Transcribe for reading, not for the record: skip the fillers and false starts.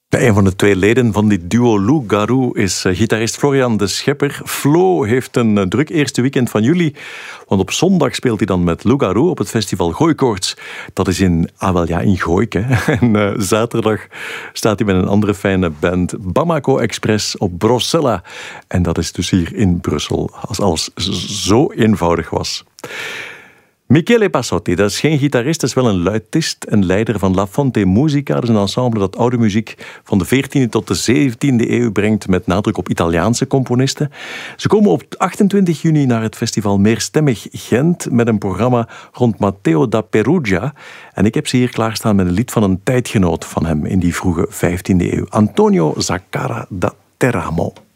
Een van de twee leden van die duo Lou Garou is gitarist Florian de Schepper. Flo heeft een druk eerste weekend van juli, want op zondag speelt hij dan met Lou Garou op het festival Gooikoorts. Dat is in Gooik. En zaterdag staat hij met een andere fijne band, Bamako Express, op Brocella. En dat is dus hier in Brussel, als alles zo eenvoudig was. Michele Passotti, dat is geen gitarist, dat is wel een luitist en leider van La Fonte Musica. Dat is een ensemble dat oude muziek van de 14e tot de 17e eeuw brengt met nadruk op Italiaanse componisten. Ze komen op 28 juni naar het festival Meerstemmig Gent met een programma rond Matteo da Perugia. En ik heb ze hier klaarstaan met een lied van een tijdgenoot van hem in die vroege 15e eeuw. Antonio Zaccara da Teramo.